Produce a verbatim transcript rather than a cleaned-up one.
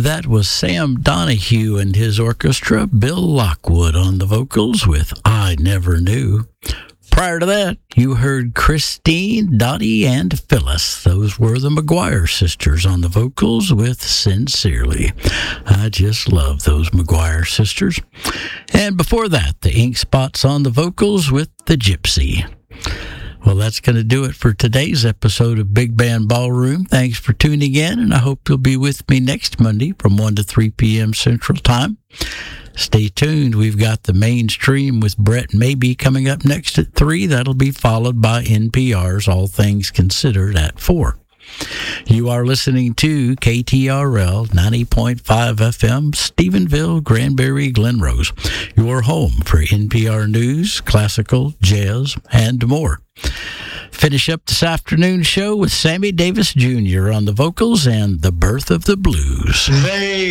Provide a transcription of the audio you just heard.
That was Sam Donahue and his orchestra, Bill Lockwood on the vocals with I Never Knew. Prior to that, you heard Christine, Dottie, and Phyllis. Those were the McGuire sisters on the vocals with Sincerely. I just love those McGuire sisters. And before that, the Ink Spots on the vocals with The Gypsy. Well, that's going to do it for today's episode of Big Band Ballroom. Thanks for tuning in, and I hope you'll be with me next Monday from one to three p.m. Central Time. Stay tuned. We've got the Mainstream with Brett Maybe coming up next at three. That'll be followed by N P R's All Things Considered at four. You are listening to K T R L ninety point five F M, Stephenville, Granbury, Glen Rose, your home for N P R news, classical, jazz, and more. Finish up this afternoon show with Sammy Davis Junior on the vocals and The Birth of the Blues. They